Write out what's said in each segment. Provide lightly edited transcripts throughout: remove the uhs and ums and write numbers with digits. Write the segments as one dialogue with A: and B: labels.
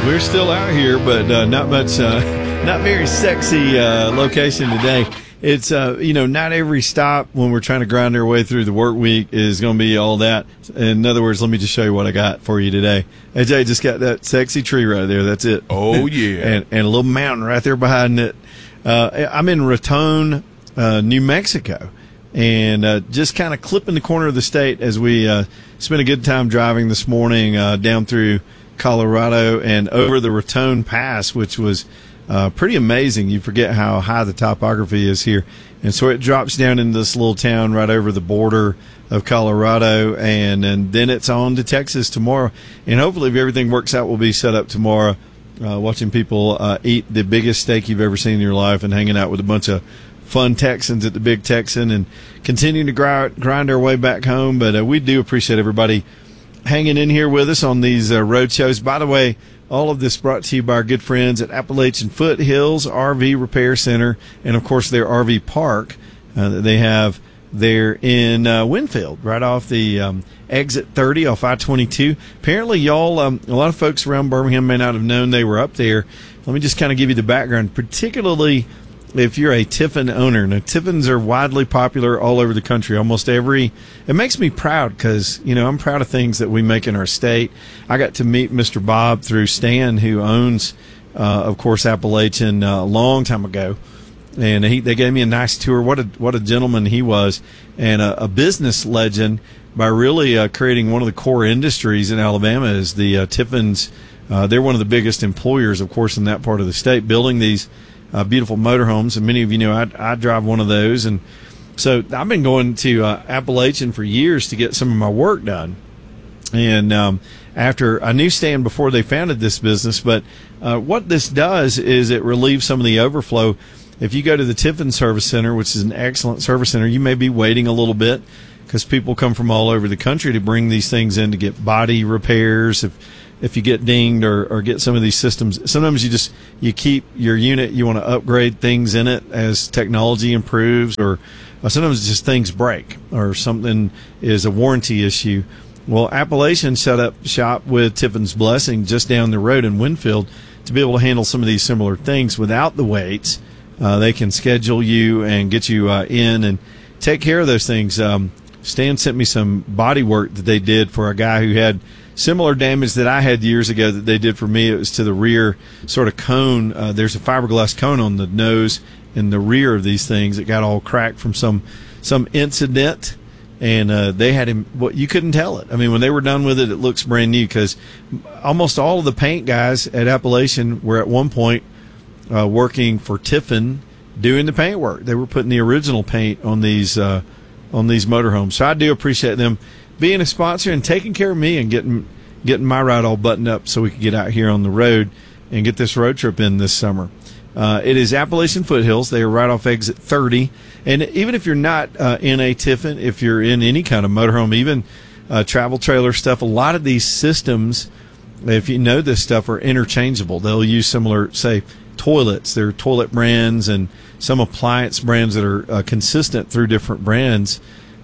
A: We're still out here, but not much, not very sexy location today. It's, not every stop when we're trying to grind our way through the work week is going to be all that. In other words, let me just show you what I got for you today. AJ just got that sexy tree right there. That's it.
B: Oh, yeah.
A: and a little mountain right there behind it. I'm in Raton, New Mexico, and just kind of clipping the corner of the state as we spent a good time driving this morning down through Colorado and over the Raton Pass, which was pretty amazing. You forget how high the topography is here. And so it drops down into this little town right over the border of Colorado, and then it's on to Texas tomorrow. And hopefully, if everything works out, we'll be set up tomorrow watching people eat the biggest steak you've ever seen in your life and hanging out with a bunch of fun Texans at the Big Texan and continuing to grind our way back home. But we do appreciate everybody hanging in here with us on these road shows. By the way, all of this brought to you by our good friends at Appalachian Foothills RV Repair Center and, of course, their RV park that they have there in Winfield, right off the exit 30 off I-22. Apparently, y'all, a lot of folks around Birmingham may not have known they were up there. Let me just kind of give you the background, particularly if you're a Tiffin owner. Now, Tiffins are widely popular all over the country. It makes me proud because, I'm proud of things that we make in our state. I got to meet Mr. Bob through Stan, who owns, of course, Appalachian a long time ago. And they gave me a nice tour. What a gentleman he was, and a business legend by really creating one of the core industries in Alabama is the Tiffins. They're one of the biggest employers, of course, in that part of the state, building these beautiful motorhomes, and many of you know I drive one of those, and so I've been going to Appalachian for years to get some of my work done. And after I knew Stan before they founded this business, but what this does is it relieves some of the overflow. If you go to the Tiffin Service Center, which is an excellent service center, you may be waiting a little bit because people come from all over the country to bring these things in to get body repairs. If you get dinged or get some of these systems, sometimes you keep your unit, you want to upgrade things in it as technology improves, or sometimes just things break or something is a warranty issue. Well, Appalachian set up shop with Tiffin's Blessing just down the road in Winfield to be able to handle some of these similar things without the waits. They can schedule you and get you in and take care of those things. Stan sent me some body work that they did for a guy who had similar damage that I had years ago that they did for me. It was to the rear sort of cone. There's a fiberglass cone on the nose and the rear of these things. It got all cracked from some incident, and they had him. You couldn't tell it. I mean, when they were done with it, it looks brand new because almost all of the paint guys at Appalachian were at one point working for Tiffin doing the paint work. They were putting the original paint on these motorhomes. So I do appreciate them being a sponsor and taking care of me and getting my ride all buttoned up so we can get out here on the road and get this road trip in this summer. It is Appalachian Foothills. They are right off exit 30. And even if you're not in a Tiffin, if you're in any kind of motorhome, even travel trailer stuff, a lot of these systems, if you know this stuff, are interchangeable. They'll use similar, say, toilets. There are toilet brands and some appliance brands that are consistent through different brands.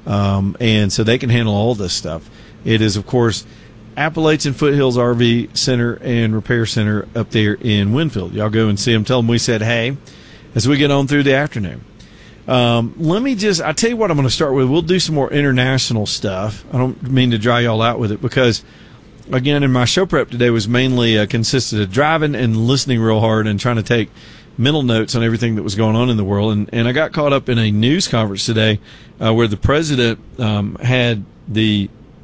A: And so they can handle all this stuff. It is, of course, Appalachian Foothills RV Center and Repair Center up there in Winfield. Y'all go and see them. Tell them we said hey as we get on through the afternoon. I'll tell you what I'm going to start with. We'll do some more international stuff. I don't mean to dry y'all out with it because, again, in my show prep today was mainly consisted of driving and listening real hard and trying to take mental notes on everything that was going on in the world. And I got caught up in a news conference today where the president had the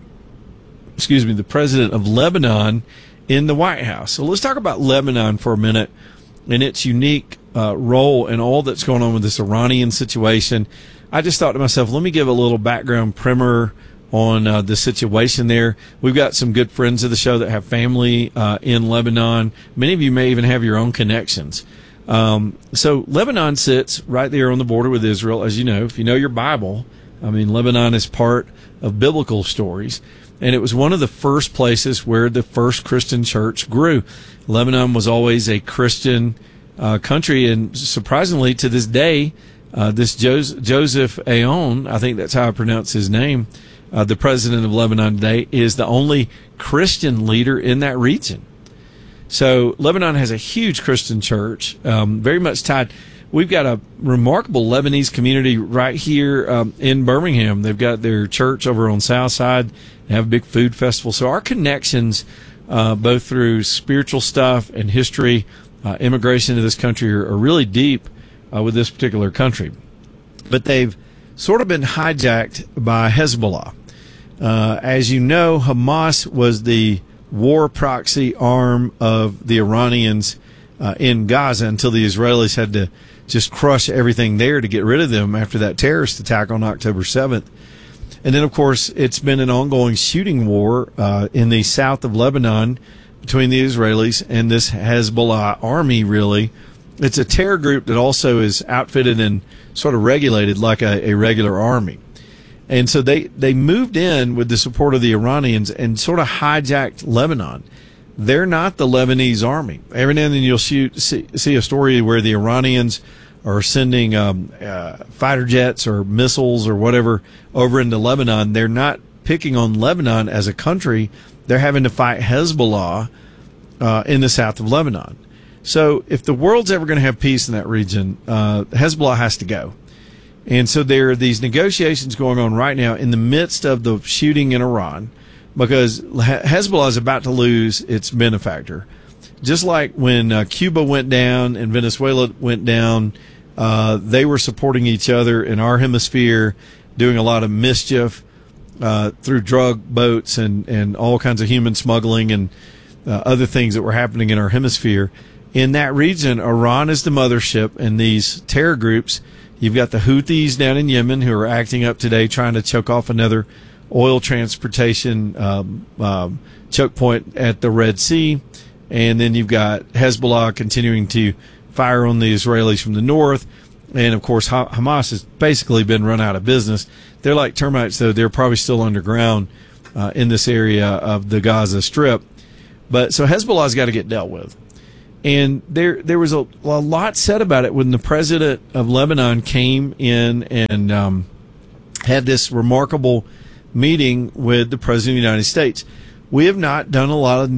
A: president of Lebanon in the White House. So let's talk about Lebanon for a minute and its unique role in all that's going on with this Iranian situation. I just thought to myself, let me give a little background primer on the situation there. We've got some good friends of the show that have family in Lebanon. Many of you may even have your own connections. So Lebanon sits right there on the border with Israel. As you know, if you know your Bible, I mean, Lebanon is part of biblical stories. And it was one of the first places where the first Christian church grew. Lebanon was always a Christian country, and surprisingly, to this day, this Joseph Aoun, I think that's how I pronounce his name, the president of Lebanon today, is the only Christian leader in that region. So Lebanon has a huge Christian church, very much tied. We've got a remarkable Lebanese community right here in Birmingham. They've got their church over on South Side. They have a big food festival. So our connections, both through spiritual stuff and history, immigration to this country are really deep with this particular country. But they've sort of been hijacked by Hezbollah. As you know, Hamas was the war proxy arm of the Iranians in Gaza until the Israelis had to just crush everything there to get rid of them after that terrorist attack on October 7th. And then, of course, it's been an ongoing shooting war in the south of Lebanon between the Israelis and this Hezbollah army, really. It's a terror group that also is outfitted and sort of regulated like a regular army. And so they moved in with the support of the Iranians and sort of hijacked Lebanon. They're not the Lebanese army. Every now and then you'll see a story where the Iranians are sending fighter jets or missiles or whatever over into Lebanon. They're not picking on Lebanon as a country. They're having to fight Hezbollah in the south of Lebanon. So if the world's ever going to have peace in that region, Hezbollah has to go. And so there are these negotiations going on right now in the midst of the shooting in Iran, because Hezbollah is about to lose its benefactor. Just like when Cuba went down and Venezuela went down, they were supporting each other in our hemisphere, doing a lot of mischief through drug boats and all kinds of human smuggling and other things that were happening in our hemisphere. In that region, Iran is the mothership, and these terror groups, you've got the Houthis down in Yemen who are acting up today, trying to choke off another oil transportation choke point at the Red Sea. And then you've got Hezbollah continuing to fire on the Israelis from the north. And, of course, Hamas has basically been run out of business. They're like termites, though. They're probably still underground in this area of the Gaza Strip. But so Hezbollah's got to get dealt with. And there was a lot said about it when the president of Lebanon came in and had this remarkable meeting with the president of the United States. We have not done a lot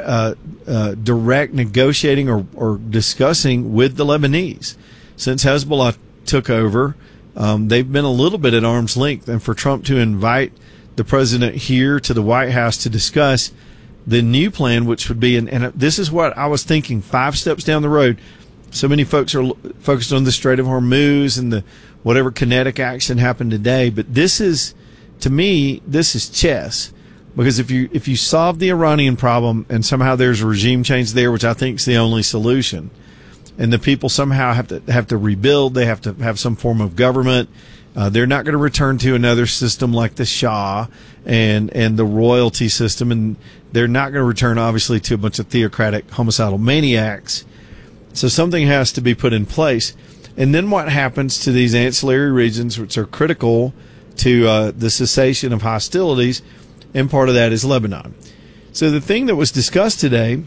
A: of direct negotiating or discussing with the Lebanese. Since Hezbollah took over, they've been a little bit at arm's length. And for Trump to invite the president here to the White House to discuss the new plan, which would be, and this is what I was thinking 5 steps down the road. So many folks are focused on the Strait of Hormuz and the whatever kinetic action happened today. But this is, to me, this is chess. Because if you solve the Iranian problem and somehow there's a regime change there, which I think is the only solution, and the people somehow have to rebuild, they have to have some form of government. They're not going to return to another system like the Shah and the royalty system, and they're not going to return, obviously, to a bunch of theocratic homicidal maniacs. So something has to be put in place. And then what happens to these ancillary regions, which are critical to the cessation of hostilities, and part of that is Lebanon. So the thing that was discussed today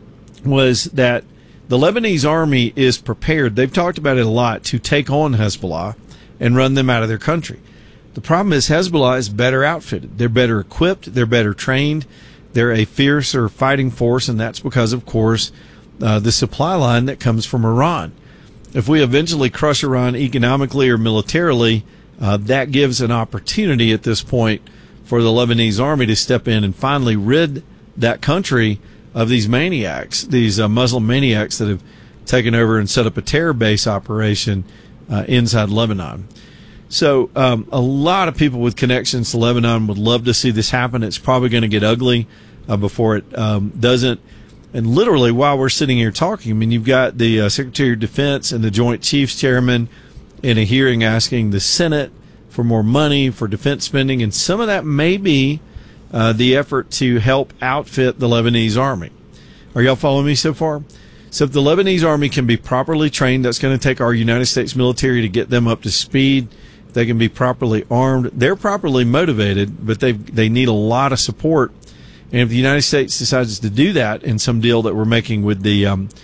A: was that the Lebanese army is prepared. They've talked about it a lot, to take on Hezbollah and run them out of their country. The problem is Hezbollah is better outfitted. They're better equipped. They're better trained. They're a fiercer fighting force, and that's because, of course, the supply line that comes from Iran. If we eventually crush Iran economically or militarily, that gives an opportunity at this point for the Lebanese army to step in and finally rid that country of these maniacs, these Muslim maniacs that have taken over and set up a terror base operation inside Lebanon. So a lot of people with connections to Lebanon would love to see this happen. It's probably going to get ugly before it doesn't. And literally, while we're sitting here talking, I mean, you've got the Secretary of Defense and the Joint Chiefs Chairman in a hearing asking the Senate for more money for defense spending, and some of that may be the effort to help outfit the Lebanese army. Are y'all following me so far? So if the Lebanese army can be properly trained, that's going to take our United States military to get them up to speed. If they can be properly armed, they're properly motivated, but they need a lot of support. And if the United States decides to do that in some deal that we're making with the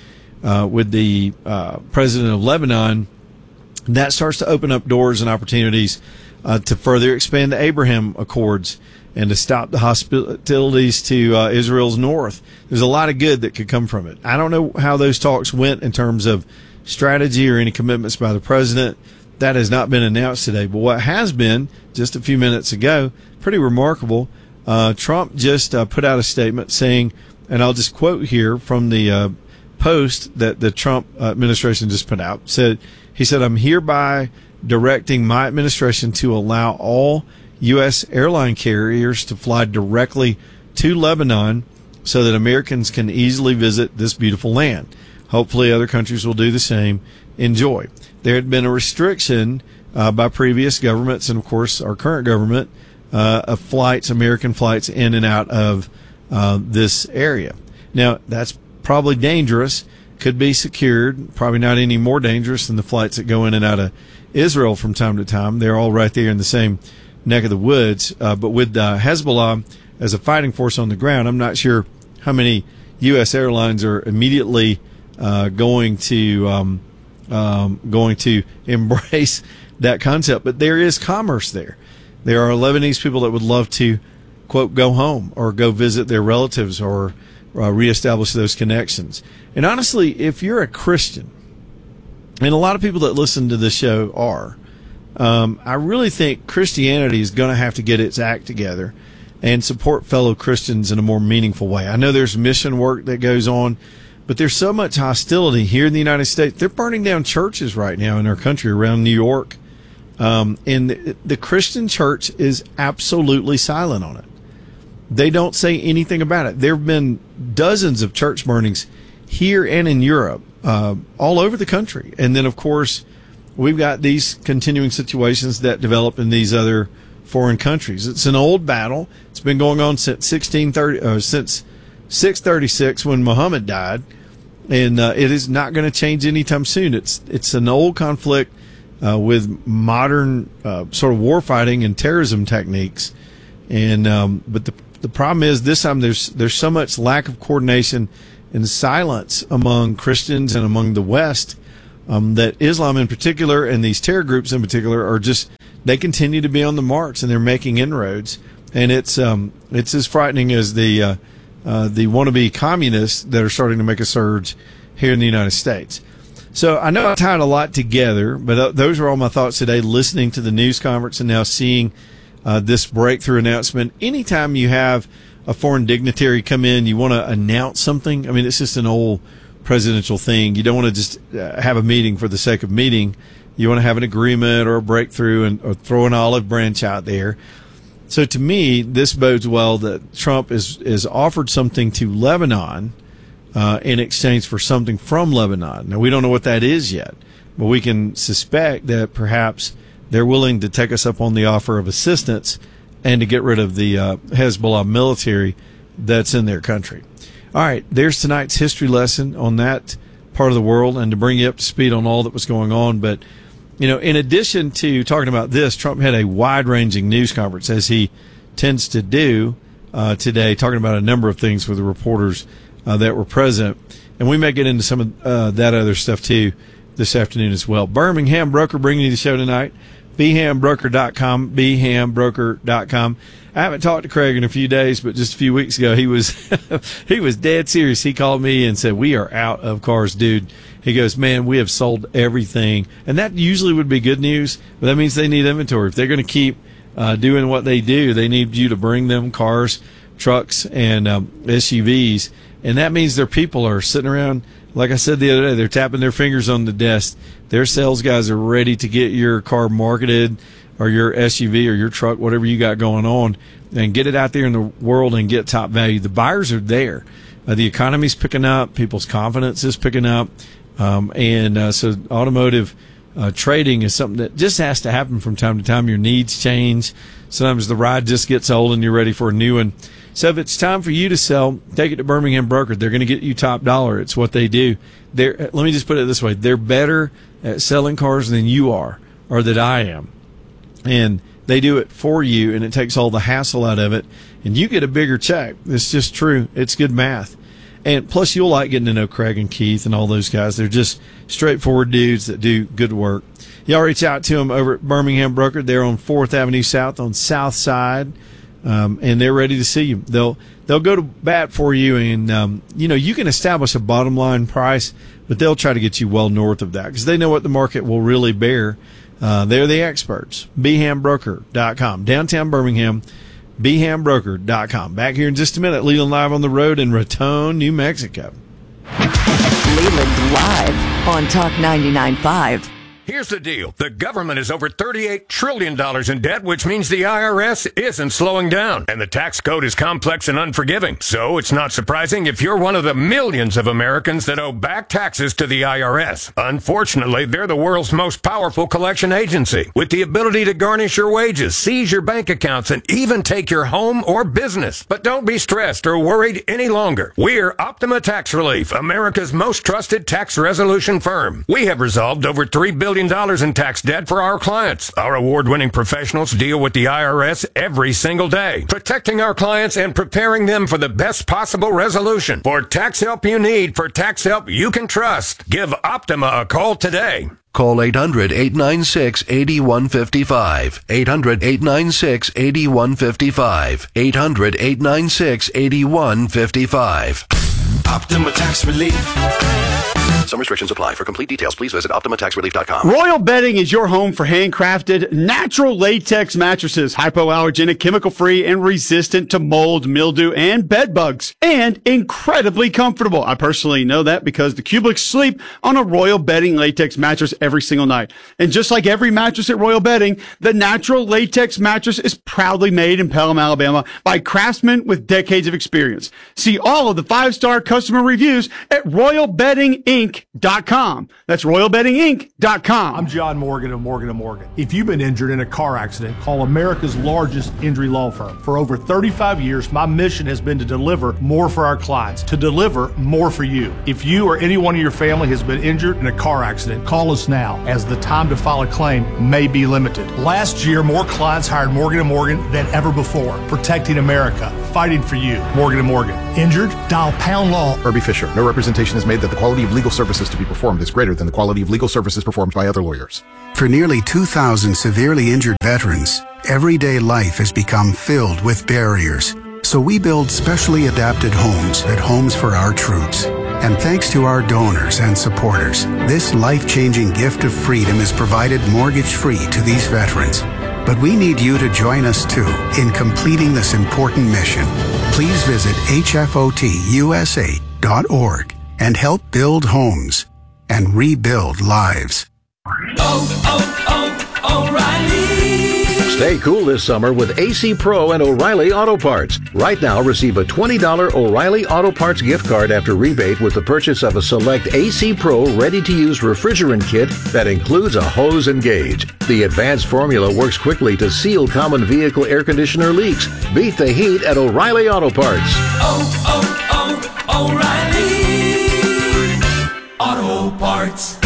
A: president of Lebanon, that starts to open up doors and opportunities to further expand the Abraham Accords and to stop the hostilities to Israel's north. There's a lot of good that could come from it. I don't know how those talks went in terms of strategy or any commitments by the president. That has not been announced today. But what has been, just a few minutes ago, pretty remarkable, Trump just put out a statement saying, and I'll just quote here from the post that the Trump administration just put out. He said, "I'm hereby directing my administration to allow all U.S. airline carriers to fly directly to Lebanon so that Americans can easily visit this beautiful land. Hopefully other countries will do the same. Enjoy." There had been a restriction by previous governments and, of course, our current government of flights, American flights in and out of this area. Now, that's probably dangerous, could be secured, probably not any more dangerous than the flights that go in and out of Israel from time to time. They're all right there in the same neck of the woods. But with Hezbollah as a fighting force on the ground, I'm not sure how many U.S. airlines are immediately going to embrace that concept. But there is commerce there. There are Lebanese people that would love to, quote, go home or go visit their relatives or reestablish those connections. And honestly, if you're a Christian, and a lot of people that listen to this show are, I really think Christianity is going to have to get its act together and support fellow Christians in a more meaningful way. I know there's mission work that goes on, but there's so much hostility here in the United States. They're burning down churches right now in our country around New York. And the Christian church is absolutely silent on it. They don't say anything about it. There have been dozens of church burnings here and in Europe, all over the country. And then, of course, we've got these continuing situations that develop in these other foreign countries. It's an old battle. It's been going on since 636 when Muhammad died, and it is not going to change anytime soon. It's an old conflict with modern sort of war fighting and terrorism techniques, and but the problem is this time there's so much lack of coordination and silence among Christians and among the West that Islam in particular and these terror groups in particular are just, they continue to be on the march and they're making inroads, and it's as frightening as the wannabe communists that are starting to make a surge here in the United States. So I know I tied a lot together, but those are all my thoughts today, listening to the news conference and now seeing this breakthrough announcement. Anytime you have a foreign dignitary come in, you want to announce something. I mean, it's just an old presidential thing. You don't want to just have a meeting for the sake of meeting. You want to have an agreement or a breakthrough or throw an olive branch out there. So to me, this bodes well that Trump is offered something to Lebanon in exchange for something from Lebanon. Now, we don't know what that is yet, but we can suspect that perhaps they're willing to take us up on the offer of assistance and to get rid of the Hezbollah military that's in their country. All right, there's tonight's history lesson on that part of the world and to bring you up to speed on all that was going on. But, you know, in addition to talking about this, Trump had a wide-ranging news conference, as he tends to do today, talking about a number of things with the reporters that were present. And we may get into some of that other stuff, too, this afternoon as well. Birmingham Broker bringing you the show tonight. BHAMBroker.com, BHAMBroker.com. I haven't talked to Craig in a few days, but just a few weeks ago, he was he was dead serious. He called me and said, "We are out of cars, dude." He goes, "Man, we have sold everything." And that usually would be good news, but that means they need inventory. If they're going to keep doing what they do, they need you to bring them cars, trucks, and SUVs. And that means their people are sitting around, like I said the other day, they're tapping their fingers on the desk. Their sales guys are ready to get your car marketed, or your SUV or your truck, whatever you got going on, and get it out there in the world and get top value. The buyers are there. The economy's picking up. People's confidence is picking up. So automotive trading is something that just has to happen from time to time. Your needs change. Sometimes the ride just gets old and you're ready for a new one. So if it's time for you to sell, take it to Birmingham Broker. They're going to get you top dollar. It's what they do. Let me just put it this way. They're better at selling cars than you are, or that I am. And they do it for you, and it takes all the hassle out of it. And you get a bigger check. It's just true. It's good math. And plus, you'll like getting to know Craig and Keith and all those guys. They're just straightforward dudes that do good work. Y'all reach out to them over at Birmingham Broker. They're on 4th Avenue South on South Side and they're ready to see you. They'll go to bat for you, and you can establish a bottom line price, but they'll try to get you well north of that because they know what the market will really bear. They're the experts. BehamBroker.com, downtown Birmingham. BehamBroker.com. Back here in just a minute. Leland Live on the road in Raton, New Mexico.
B: Leland Live on Talk 99.5.
C: Here's the deal. The government is over $38 trillion in debt, which means the IRS isn't slowing down. And the tax code is complex and unforgiving. So it's not surprising if you're one of the millions of Americans that owe back taxes to the IRS. Unfortunately, they're the world's most powerful collection agency, with the ability to garnish your wages, seize your bank accounts, and even take your home or business. But don't be stressed or worried any longer. We're Optima Tax Relief, America's most trusted tax resolution firm. We have resolved over $3 billion in tax debt for our clients. Our award-winning professionals deal with the IRS every single day, protecting our clients and preparing them for the best possible resolution. For tax help you need, for tax help you can trust, give Optima a call today.
D: Call 800-896-8155. 800-896-8155. 800-896-8155.
E: Optima Tax Relief.
D: Some restrictions apply. For complete details, please visit OptimaTaxRelief.com.
F: Royal Bedding is your home for handcrafted, natural latex mattresses, hypoallergenic, chemical-free, and resistant to mold, mildew, and bed bugs, and incredibly comfortable. I personally know that because the Cubics sleep on a Royal Bedding latex mattress every single night. And just like every mattress at Royal Bedding, the natural latex mattress is proudly made in Pelham, Alabama by craftsmen with decades of experience. See all of the 5-star customer reviews at RoyalBeddingInc.com. That's RoyalBeddingInc.com.
G: I'm John Morgan of Morgan & Morgan. If you've been injured in a car accident, call America's largest injury law firm. For over 35 years, my mission has been to deliver more for our clients, to deliver more for you. If you or anyone in your family has been injured in a car accident, call us now, as the time to file a claim may be limited. Last year, more clients hired Morgan & Morgan than ever before, protecting America, fighting for you. Morgan & Morgan. Injured? Dial pound law.
H: Irby Fisher. No representation is made that the quality of legal services to be performed is greater than the quality of legal services performed by other lawyers.
I: For nearly 2,000 severely injured veterans, everyday life has become filled with barriers. So we build specially adapted homes at Homes for Our Troops. And thanks to our donors and supporters, this life-changing gift of freedom is provided mortgage-free to these veterans. But we need you to join us, too, in completing this important mission. Please visit hfotusa.org and help build homes and rebuild lives.
E: O'Reilly.
D: Stay cool this summer with AC Pro and O'Reilly Auto Parts. Right now, receive a $20 O'Reilly Auto Parts gift card after rebate with the purchase of a select AC Pro ready-to-use refrigerant kit that includes a hose and gauge. The advanced formula works quickly to seal common vehicle air conditioner leaks. Beat the heat at O'Reilly Auto Parts.
E: O'Reilly Auto Parts.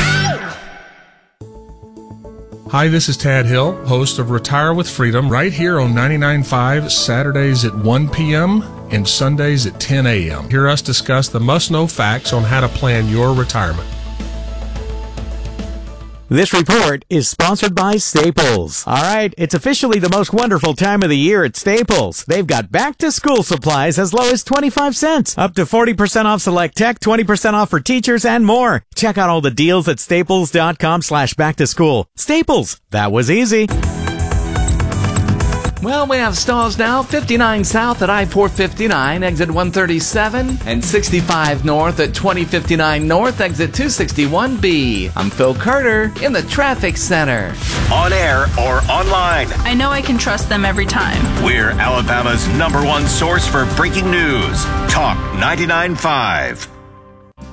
J: Hi, this is Tad Hill, host of Retire with Freedom, right here on 99.5, Saturdays at 1 p.m. and Sundays at 10 a.m. Hear us discuss the must-know facts on how to plan your retirement.
K: This report is sponsored by Staples. All right, it's officially the most wonderful time of the year at Staples. They've got back-to-school supplies as low as 25 cents, up to 40% off select tech, 20% off for teachers, and more. Check out all the deals at staples.com/back-to-school. Staples, that was easy.
L: Well, we have stalls now, 59 south at I-459, exit 137, and 65 north at 2059 north, exit 261B. I'm Phil Carter in the traffic center.
M: On air or online,
N: I know I can trust them every time.
M: We're Alabama's #1 source for breaking news. Talk 99.5.